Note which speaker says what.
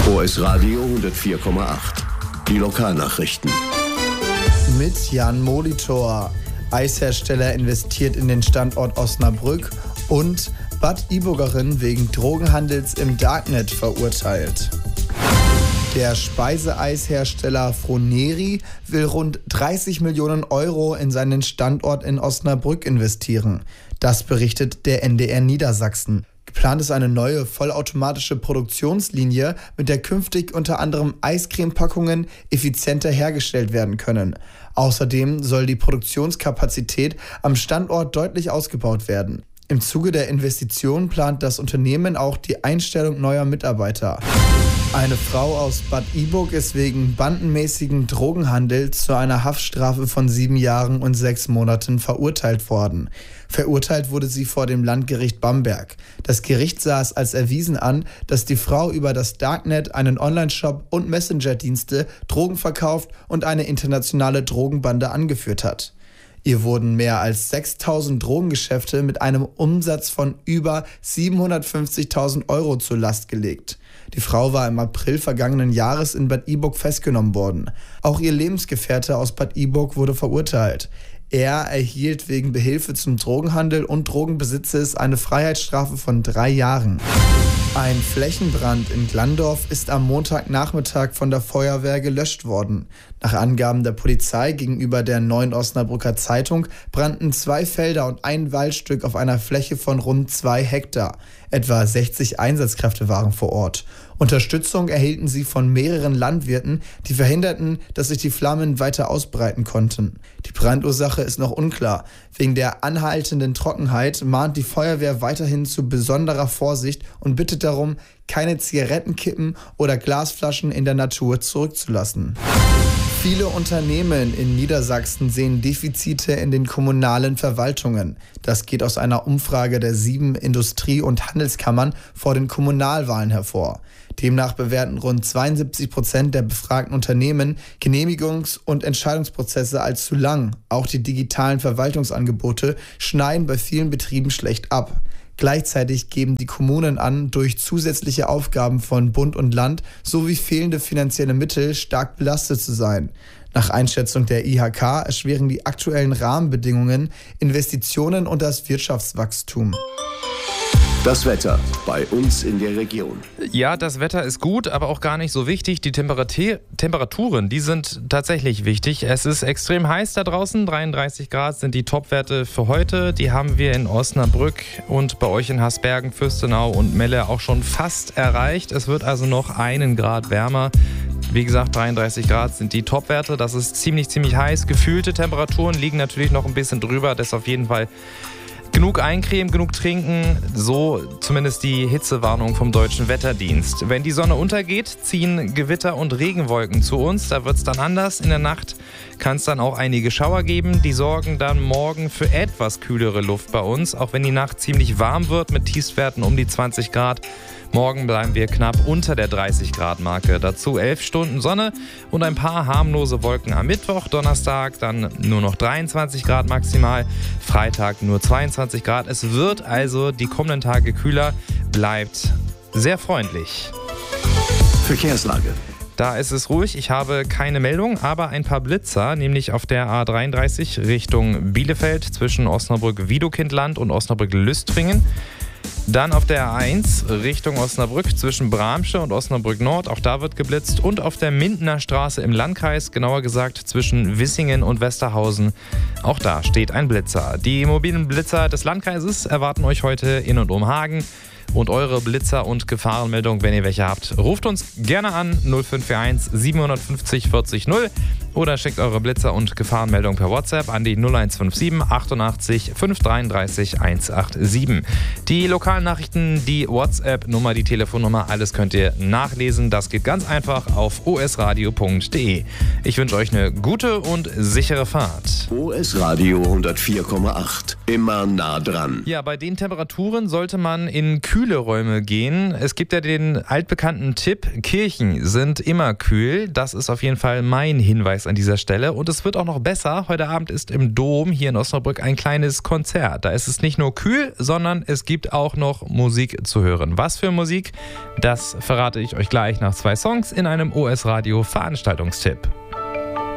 Speaker 1: OS Radio 104,8. Die Lokalnachrichten.
Speaker 2: Mit Jan Molitor. Eishersteller investiert in den Standort Osnabrück und Bad Iburgerin wegen Drogenhandels im Darknet verurteilt. Der Speiseeishersteller Froneri will rund 30 Millionen Euro in seinen Standort in Osnabrück investieren. Das berichtet der NDR Niedersachsen. Geplant ist eine neue vollautomatische Produktionslinie, mit der künftig unter anderem Eiscremepackungen effizienter hergestellt werden können. Außerdem soll die Produktionskapazität am Standort deutlich ausgebaut werden. Im Zuge der Investition plant das Unternehmen auch die Einstellung neuer Mitarbeiter. Eine Frau aus Bad Iburg ist wegen bandenmäßigen Drogenhandels zu einer Haftstrafe von 7 Jahren und 6 Monaten verurteilt worden. Verurteilt wurde sie vor dem Landgericht Bamberg. Das Gericht sah es als erwiesen an, dass die Frau über das Darknet, einen Onlineshop und Messenger-Dienste Drogen verkauft und eine internationale Drogenbande angeführt hat. Ihr wurden mehr als 6.000 Drogengeschäfte mit einem Umsatz von über 750.000 Euro zur Last gelegt. Die Frau war im April vergangenen Jahres in Bad Iburg festgenommen worden. Auch ihr Lebensgefährte aus Bad Iburg wurde verurteilt. Er erhielt wegen Behilfe zum Drogenhandel und Drogenbesitzes eine Freiheitsstrafe von 3 Jahren. Ein Flächenbrand in Glandorf ist am Montagnachmittag von der Feuerwehr gelöscht worden. Nach Angaben der Polizei gegenüber der Neuen Osnabrücker Zeitung brannten 2 Felder und ein Waldstück auf einer Fläche von rund 2 Hektar. Etwa 60 Einsatzkräfte waren vor Ort. Unterstützung erhielten sie von mehreren Landwirten, die verhinderten, dass sich die Flammen weiter ausbreiten konnten. Die Brandursache ist noch unklar. Wegen der anhaltenden Trockenheit mahnt die Feuerwehr weiterhin zu besonderer Vorsicht und bittet darum, keine Zigarettenkippen oder Glasflaschen in der Natur zurückzulassen. Viele Unternehmen in Niedersachsen sehen Defizite in den kommunalen Verwaltungen. Das geht aus einer Umfrage der 7 Industrie- und Handelskammern vor den Kommunalwahlen hervor. Demnach bewerten rund 72% der befragten Unternehmen Genehmigungs- und Entscheidungsprozesse als zu lang. Auch die digitalen Verwaltungsangebote schneiden bei vielen Betrieben schlecht ab. Gleichzeitig geben die Kommunen an, durch zusätzliche Aufgaben von Bund und Land sowie fehlende finanzielle Mittel stark belastet zu sein. Nach Einschätzung der IHK erschweren die aktuellen Rahmenbedingungen Investitionen und das Wirtschaftswachstum.
Speaker 1: Das Wetter bei uns in der Region.
Speaker 3: Ja, das Wetter ist gut, aber auch gar nicht so wichtig. Die Temperaturen, die sind tatsächlich wichtig. Es ist extrem heiß da draußen. 33 Grad sind die Topwerte für heute. Die haben wir in Osnabrück und bei euch in Hasbergen, Fürstenau und Melle auch schon fast erreicht. Es wird also noch 1 Grad wärmer. Wie gesagt, 33 Grad sind die Topwerte. Das ist ziemlich heiß. Gefühlte Temperaturen liegen natürlich noch ein bisschen drüber. Das ist auf jeden Fall genug eincremen, genug trinken, so zumindest die Hitzewarnung vom Deutschen Wetterdienst. Wenn die Sonne untergeht, ziehen Gewitter und Regenwolken zu uns. Da wird es dann anders. In der Nacht kann es dann auch einige Schauer geben. Die sorgen dann morgen für etwas kühlere Luft bei uns, auch wenn die Nacht ziemlich warm wird mit Tiefstwerten um die 20 Grad. Morgen bleiben wir knapp unter der 30-Grad-Marke. Dazu 11 Stunden Sonne und ein paar harmlose Wolken am Mittwoch. Donnerstag dann nur noch 23 Grad maximal. Freitag nur 22 Grad. Es wird also die kommenden Tage kühler. Bleibt sehr freundlich.
Speaker 1: Verkehrslage.
Speaker 3: Da ist es ruhig. Ich habe keine Meldung, aber ein paar Blitzer, nämlich auf der A33 Richtung Bielefeld zwischen Osnabrück-Wiedokindland und Osnabrück-Lüstringen. Dann auf der A1 Richtung Osnabrück zwischen Bramsche und Osnabrück Nord, auch da wird geblitzt. Und auf der Mindener Straße im Landkreis, genauer gesagt zwischen Wissingen und Westerhausen, auch da steht ein Blitzer. Die mobilen Blitzer des Landkreises erwarten euch heute in und um Hagen. Und eure Blitzer- und Gefahrenmeldung, wenn ihr welche habt, ruft uns gerne an 0541 750 40 0 oder schickt eure Blitzer- und Gefahrenmeldung per WhatsApp an die 0157 88 533 187. Die lokalen Nachrichten, die WhatsApp-Nummer, die Telefonnummer, alles könnt ihr nachlesen. Das geht ganz einfach auf osradio.de. Ich wünsche euch eine gute und sichere Fahrt.
Speaker 1: OS Radio 104,8. Immer nah dran.
Speaker 3: Ja, bei den Temperaturen sollte man in kühle Räume gehen. Es gibt ja den altbekannten Tipp, Kirchen sind immer kühl. Das ist auf jeden Fall mein Hinweis Hinweis an dieser Stelle. Und es wird auch noch besser. Heute Abend ist im Dom hier in Osnabrück ein kleines Konzert. Da ist es nicht nur kühl, sondern es gibt auch noch Musik zu hören. Was für Musik? Das verrate ich euch gleich nach 2 Songs in einem OS Radio Veranstaltungstipp.